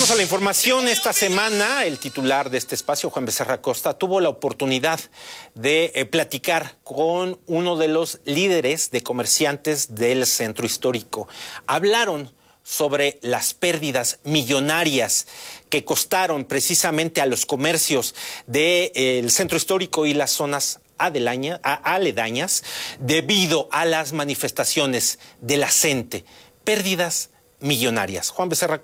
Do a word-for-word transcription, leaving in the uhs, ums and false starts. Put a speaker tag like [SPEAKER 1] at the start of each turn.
[SPEAKER 1] Vamos a la información. Esta semana, el titular de este espacio, Juan Becerra Costa, tuvo la oportunidad de eh, platicar con uno de los líderes de comerciantes del centro histórico. Hablaron sobre las pérdidas millonarias que costaron precisamente a los comercios del eh, centro histórico y las zonas adelaña, a, aledañas debido a las manifestaciones de la gente. Pérdidas millonarias. Juan Becerra